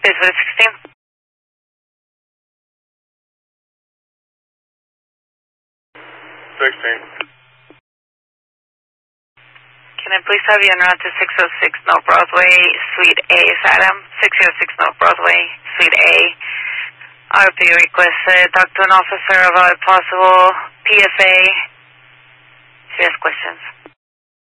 Space for 16. Can I please have you en route to 606 North Broadway, Suite A, Adam? 606 North Broadway, Suite A. RP requested. Talk to an officer about a possible PFA. If he has questions.